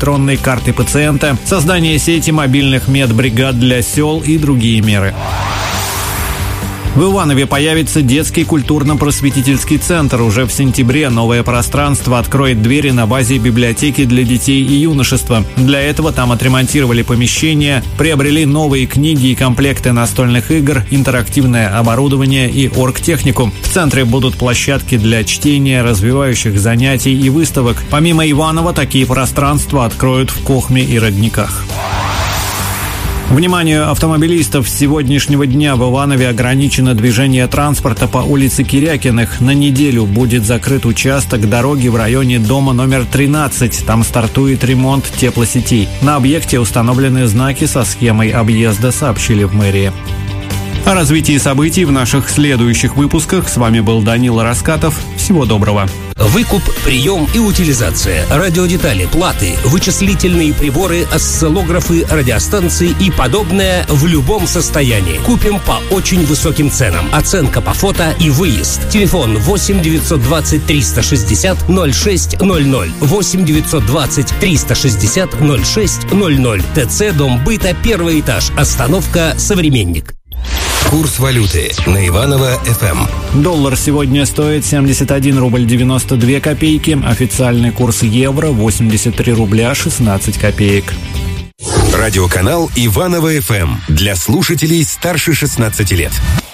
электронной карты пациента, создание сети мобильных медбригад для сел и другие меры. В Иванове появится детский культурно-просветительский центр. Уже в сентябре новое пространство откроет двери на базе библиотеки для детей и юношества. Для этого там отремонтировали помещения, приобрели новые книги и комплекты настольных игр, интерактивное оборудование и оргтехнику. В центре будут площадки для чтения, развивающих занятий и выставок. Помимо Иванова, такие пространства откроют в Кохме и Родниках. Вниманию автомобилистов, с сегодняшнего дня в Иванове ограничено движение транспорта по улице Кирякиных. На неделю будет закрыт участок дороги в районе дома номер 13. Там стартует ремонт теплосетей. На объекте установлены знаки со схемой объезда, сообщили в мэрии. О развитии событий в наших следующих выпусках. С вами был Данила Раскатов. Всего доброго. Выкуп, прием и утилизация, радиодетали, платы, вычислительные приборы, осциллографы, радиостанции и подобное в любом состоянии. Купим по очень высоким ценам. Оценка по фото и выезд. Телефон 8 920 360 0600. 8 920 360 0600. ТЦ Дом быта, 1 этаж. Остановка «Современник». Курс валюты на Иваново-ФМ. Доллар сегодня стоит 71 рубль 92 копейки. Официальный курс евро 83 рубля 16 копеек. Радиоканал Иваново-ФМ для слушателей старше 16 лет.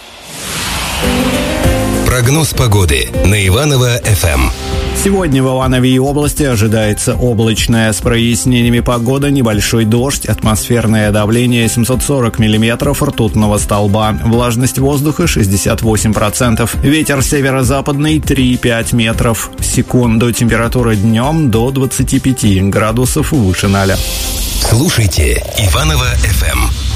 Прогноз погоды на Иваново-ФМ. Сегодня в Иванове и области ожидается облачная, с прояснениями погода, небольшой дождь, атмосферное давление 740 миллиметров ртутного столба, влажность воздуха 68%, ветер северо-западный 3,5 метров в секунду, температура днем до 25 градусов выше 0. Слушайте Иваново-ФМ.